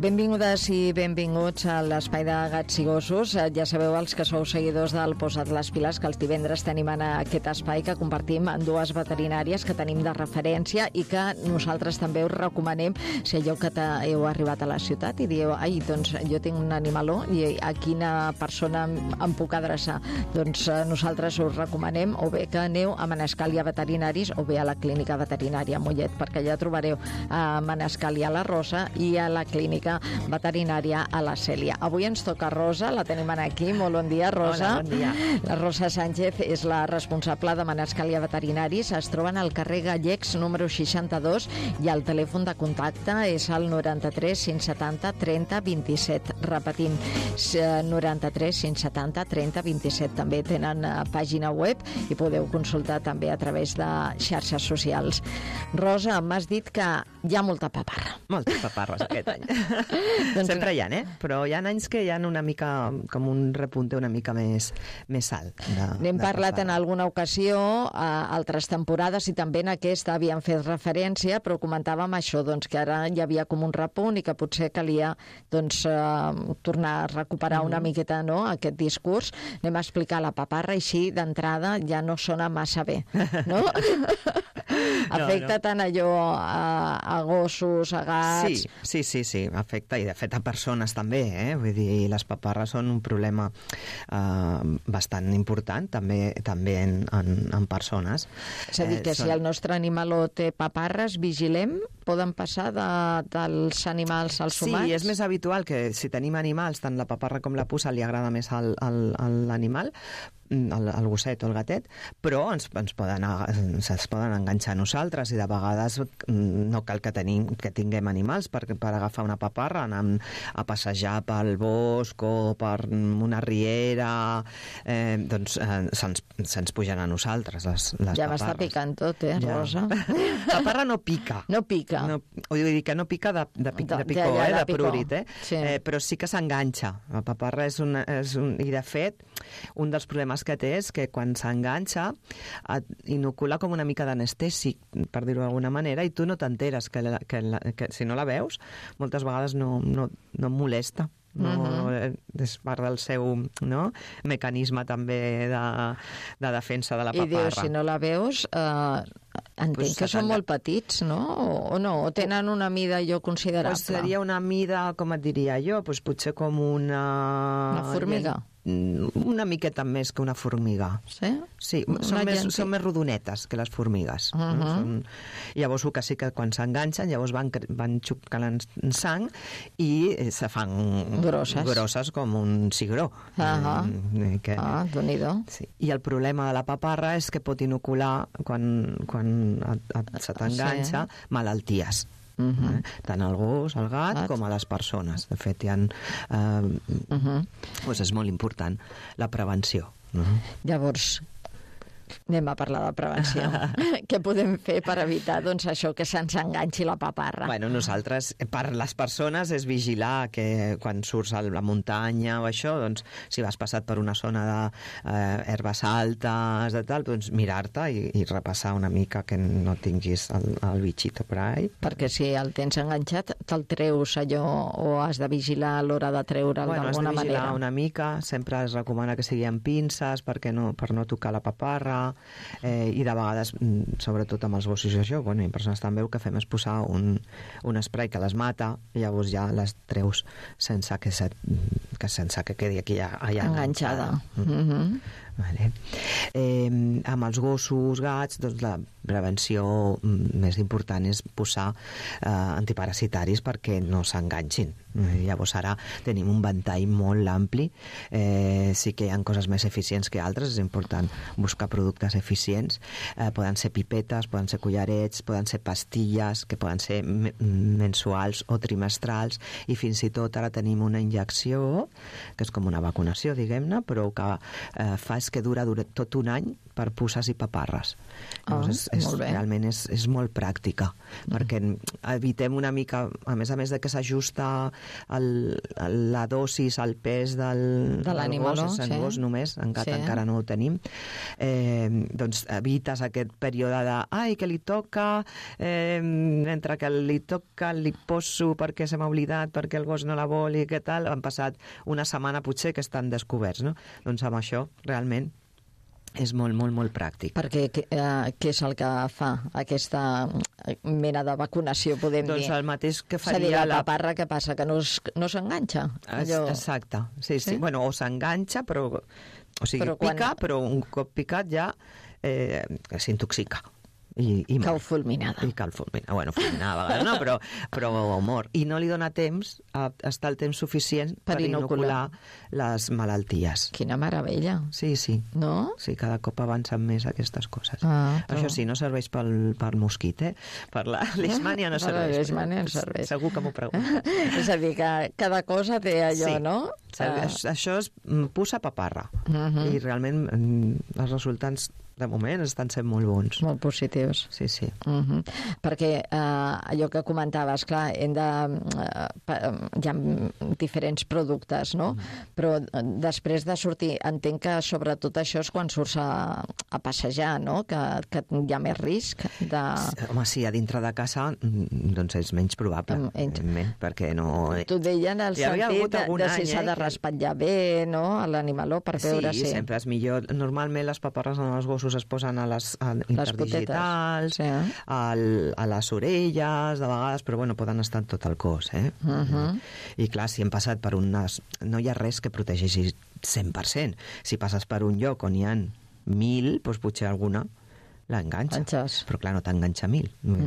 Benvingudes i benvinguts a l'Espai de Gats i Gossos. Ja sabeu, els que sou seguidors del Posa't les piles, que els divendres tenim en aquest espai que compartim amb dues veterinàries que tenim de referència i que nosaltres també us recomanem si allò que heu arribat a la ciutat i dieu, ai, doncs jo tinc un animaló i a quina persona em puc adreçar. Doncs nosaltres us recomanem o bé que aneu a Manescàlia Veterinaris o bé a la Clínica Veterinària Mollet, perquè ja trobareu a Manescàlia la Rosa i a la Clínica Veterinària a la Cèlia. Avui ens toca Rosa, la tenim aquí. Molt bon dia, Rosa. Hola, bon dia. La Rosa Sánchez és la responsable de Manescàlia Veterinaris. Es troben al carrer Gallecs, número 62, i el telèfon de contacte és el 93 570 30 27. Repetint, 93 570 30 27. També tenen pàgina web i podeu consultar també a través de xarxes socials. Rosa, m'has dit que hi ha molta paparra. Moltes paparres aquest any. Doncs sempre hi ha, però hi ha anys que hi ha una mica, com un repunte una mica més alt. N'hem parlat en alguna ocasió, a altres temporades, i també en aquesta havíem fet referència, però comentàvem això, doncs, que ara hi havia com un repunt i que potser calia doncs, tornar a recuperar una miqueta, no?, aquest discurs. Anem a explicar la paparra, així d'entrada ja no sona massa bé, no? Afecta tant allò a gossos, a gats... Sí, afecta, i de fet a persones també, vull dir, les paparres són un problema bastant important també en persones. És a dir, que si el nostre animaló té paparres, vigilem, poden passar dels animals als humans? Sí, és més habitual que si tenim animals, tant la paparra com la puça li agrada més a l'animal, el gosset o el gatet, però se'ns poden enganxar a nosaltres, i de vegades no cal que tinguem animals per agafar una paparra, anar a passejar pel bosc o per una riera, doncs se'ns pugen a nosaltres les paparres. Ja m'està picant tot, Rosa? Paparra no pica. No pica. Vull dir que no pica de picor, de prurit, però sí que s'enganxa. La paparra i de fet, un dels problemes que té és que quan s'enganxa inocula com una mica d'anestèsic, per dir-ho d'alguna manera, i tu no t'enteres que si no la veus, moltes vegades no em molesta. És part del seu mecanisme també de defensa de la paparra. I dius, si no la veus, entenc que són molt petits, no? O no? O tenen una mida considerable? Seria una mida, com et diria jo, potser com una... Una formiga? Una miqueta més que una formiga. Sí? Sí, són més rodonetes que les formigues. Llavors, que sí que quan s'enganxen, llavors van xucant sang i se fan grosses com un cigró. Déu-n'hi-do. Sí. I el problema de la paparra és que pot inocular, quan se t'enganxa, malalties. Tant al gos, al gat, com a les persones. De fet, és molt important la prevenció. Llavors, anem a parlar de prevenció. Què podem fer per evitar això, que se'ns enganxi la paparra? Bueno, nosaltres, per les persones, és vigilar que quan surts a la muntanya o això, doncs, si vas passat per una zona d'herbes altes, doncs mirar-te i repassar una mica que no tinguis el bitxito per ahí. Perquè si el tens enganxat, te'l treus allò, o has de vigilar a l'hora de treure'l d'alguna manera? Has de vigilar una mica, sempre es recomana que sigui amb pinces per no tocar la paparra, i de vegades, sobretot amb els gossos i això, i en persones també, el que fem és posar un spray que les mata, i llavors ja les treus sense que quedi aquí allà enganxada. Vale. Amb els gossos, gats, doncs la prevenció més important és posar antiparasitaris perquè no s'enganxin. Llavors ara tenim un ventall molt ampli, sí que hi ha coses més eficients que altres, és important buscar productes eficients, poden ser pipetes, poden ser collarets, poden ser pastilles, que poden ser mensuals o trimestrals, i fins i tot ara tenim una injecció que és com una vacunació, diguem-ne, però que fa és que dura tot un any, per puces i paparres. Llavors, realment és molt pràctica, perquè evitem una mica, a més de que s'ajusta la dosis al pes del gos, és en gos només, encara no ho tenim, doncs evites aquest període de ai, que li toca, entre que li toca, li poso perquè se m'ha oblidat, perquè el gos no la vol i què tal, han passat una setmana potser que estan descoberts, no? Doncs amb això, realment, és molt, molt, molt pràctic. Perquè què és el que fa aquesta mena de vacunació, podem dir? Doncs el mateix que faria... És a dir, la paparra, què passa? Que no s'enganxa? Exacte. Sí. Bueno, o s'enganxa, però... O sigui, pica, però un cop picat ja s'intoxica. I cau fulminada. I cau fulminada. Bueno, fulminada a vegades no, però mor. I no li dona temps, estar el temps suficient per inocular les malalties. Quina meravella. Sí. No? Sí, cada cop avancen més aquestes coses. Això sí, no serveix per mosquit, Per la leishmània no serveix. Per la leishmània no serveix. Segur que m'ho pregunta. És a dir, que cada cosa té allò, no? Això és puça paparra. I realment els resultats de moment estan sent molt bons. Molt positius. Sí. Perquè allò que comentaves, clar, hi ha diferents productes, no? Però després de sortir, entenc que sobretot això és quan surts a passejar, no? Que hi ha més risc de... Home, sí, a dintre de casa doncs és menys probable, perquè no... Tu deien el sentit de si s'ha de raspallar bé, no?, a l'animaló per veure si... Sí, sempre és millor. Normalment les paparres en els gossos es posen a les interdigitals, a les orelles, de vegades, però bueno, poden estar en tot el cos, I clar, si hem passat per unes... No hi ha res que protegeixi 100%. Si passes per un lloc on hi ha 1.000, doncs potser alguna l'enganxa. Però clar, no t'enganxa 1.000.